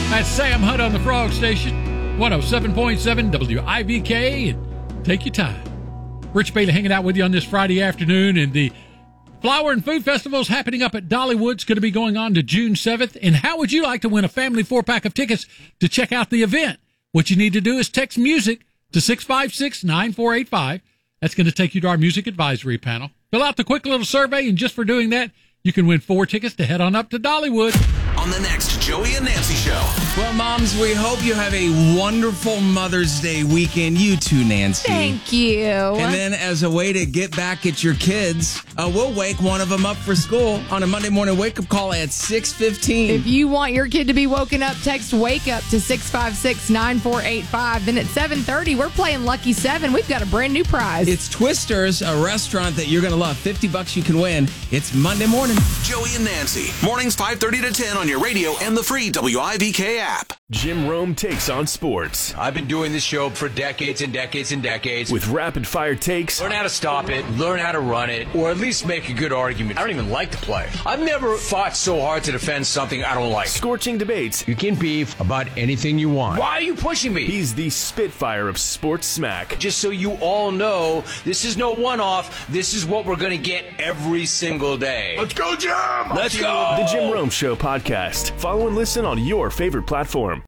That's Sam Hunt on the Frog Station, 107.7 WIVK, and take your time. Rich Bailey hanging out with you on this Friday afternoon, and the Flower and Food Festival is happening up at Dollywood. It's going to be going on to June 7th. And how would you like to win a family 4-pack of tickets to check out the event? What you need to do is text music to 656-9485. That's going to take you to our music advisory panel. Fill out the quick little survey, and just for doing that, you can win 4 tickets to head on up to Dollywood. On the next Joey and Nancy Show. Well, moms, we hope you have a wonderful Mother's Day weekend. You too, Nancy. Thank you. And then as a way to get back at your kids, we'll wake one of them up for school on a Monday morning wake-up call at 6:15. If you want your kid to be woken up, text WAKE UP to 656-9485. Then at 7:30, we're playing Lucky 7. We've got a brand new prize. It's Twister's, a restaurant that you're going to love. $50 you can win. It's Monday morning. Joey and Nancy. Mornings 5:30 to 10 on your radio and the free WIVK app. Jim Rome takes on sports. I've been doing this show for decades and decades and decades. With rapid-fire takes. Learn how to stop it, learn how to run it, or at least make a good argument. I don't even like to play. I've never fought so hard to defend something I don't like. Scorching debates. You can beef about anything you want. Why are you pushing me? He's the Spitfire of sports smack. Just so you all know, this is no one-off. This is what we're going to get every single day. Let's go, Jim! Let's go! The Jim Rome Show podcast. Follow and listen on your favorite platform.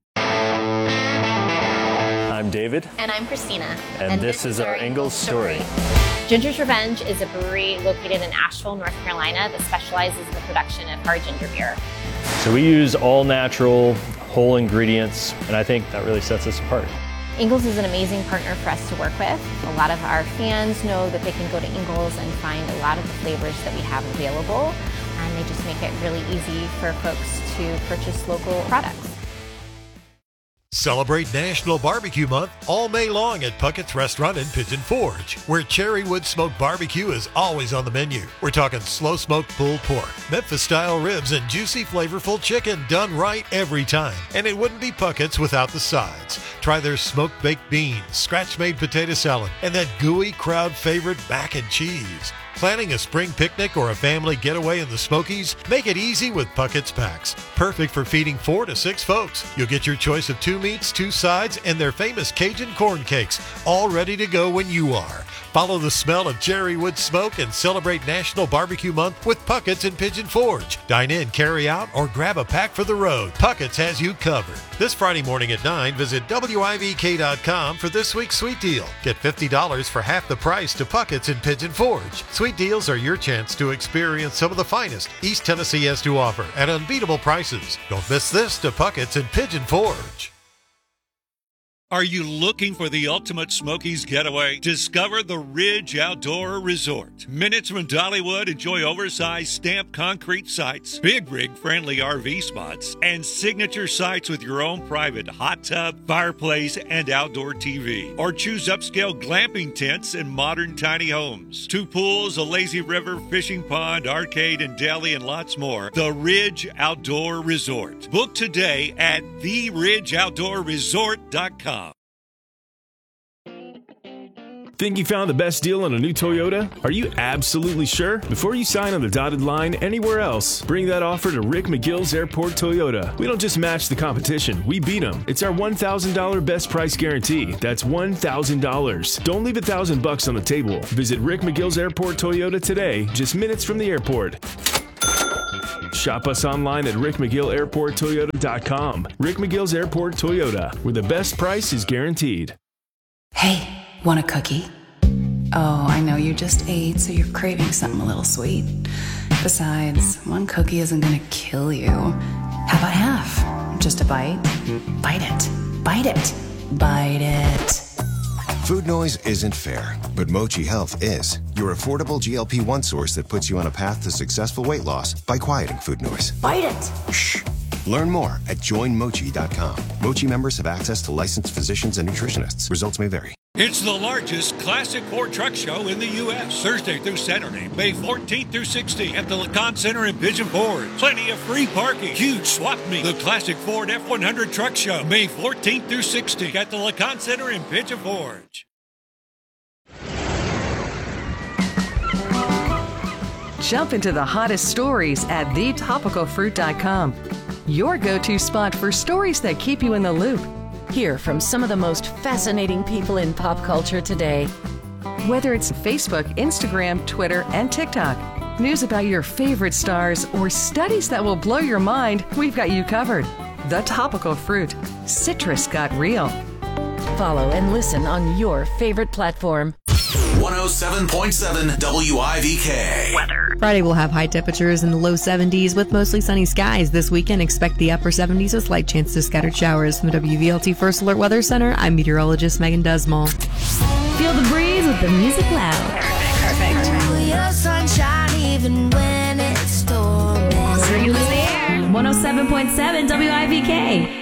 I'm David. And I'm Christina. And this is our Ingles story. Ginger's Revenge is a brewery located in Asheville, North Carolina that specializes in the production of hard ginger beer. So we use all natural, whole ingredients, and I think that really sets us apart. Ingles is an amazing partner for us to work with. A lot of our fans know that they can go to Ingles and find a lot of the flavors that we have available, and they just make it really easy for folks to purchase local products. Celebrate National Barbecue Month all May long at Puckett's Restaurant in Pigeon Forge, where Cherrywood Smoked Barbecue is always on the menu. We're talking slow-smoked pulled pork, Memphis-style ribs, and juicy, flavorful chicken done right every time. And it wouldn't be Puckett's without the sides. Try their smoked baked beans, scratch-made potato salad, and that gooey crowd favorite mac and cheese. Planning a spring picnic or a family getaway in the Smokies? Make it easy with Puckett's Packs. Perfect for feeding 4 to 6 folks. You'll get your choice of 2 meats, 2 sides, and their famous Cajun corn cakes, all ready to go when you are. Follow the smell of Cherrywood smoke and celebrate National Barbecue Month with Puckett's in Pigeon Forge. Dine in, carry out, or grab a pack for the road. Puckett's has you covered. This Friday morning at 9, visit WIVK.com for this week's sweet deal. Get $50 for half the price to Puckett's in Pigeon Forge. Sweet deals are your chance to experience some of the finest East Tennessee has to offer at unbeatable prices. Don't miss this to Puckett's in Pigeon Forge. Are you looking for the ultimate Smokies getaway? Discover the Ridge Outdoor Resort. Minutes from Dollywood, enjoy oversized stamped concrete sites, big rig friendly RV spots, and signature sites with your own private hot tub, fireplace, and outdoor TV. Or choose upscale glamping tents and modern tiny homes. 2 pools, a lazy river, fishing pond, arcade, and deli, and lots more. The Ridge Outdoor Resort. Book today at theridgeoutdoorresort.com. Think you found the best deal on a new Toyota? Are you absolutely sure? Before you sign on the dotted line anywhere else, bring that offer to Rick McGill's Airport Toyota. We don't just match the competition, we beat them. It's our $1,000 best price guarantee. That's $1,000. Don't leave $1,000 on the table. Visit Rick McGill's Airport Toyota today, just minutes from the airport. Shop us online at rickmcgillairporttoyota.com. Rick McGill's Airport Toyota, where the best price is guaranteed. Hey. Want a cookie? Oh, I know you just ate, so you're craving something a little sweet. Besides, 1 cookie isn't gonna kill you. How about half? Just a bite? Bite it. Bite it. Bite it. Food noise isn't fair, but Mochi Health is. Your affordable GLP-1 source that puts you on a path to successful weight loss by quieting food noise. Bite it. Shh. Learn more at joinmochi.com. Mochi members have access to licensed physicians and nutritionists. Results may vary. It's the largest classic Ford truck show in the U.S. Thursday through Saturday, May 14th through 16th at the Lacan Center in Pigeon Forge. Plenty of free parking. Huge swap meet. The classic Ford F-100 truck show, May 14th through 16th at the Lacan Center in Pigeon Forge. Jump into the hottest stories at thetopicalfruit.com. your go-to spot for stories that keep you in the loop. Hear from some of the most fascinating people in pop culture today. Whether it's Facebook, Instagram, Twitter, and TikTok, news about your favorite stars, or studies that will blow your mind, we've got you covered. The Topical Fruit. Citrus got real. Follow and listen on your favorite platform. 107.7 WIVK. Weather. Friday will have high temperatures in the low 70s with mostly sunny skies. This weekend, expect the upper 70s with slight chances of scattered showers. From the WVLT First Alert Weather Center, I'm meteorologist Megan Dusmal. Feel the breeze with the music loud. Perfect. Your sunshine even when it's storming. 107.7 WIVK.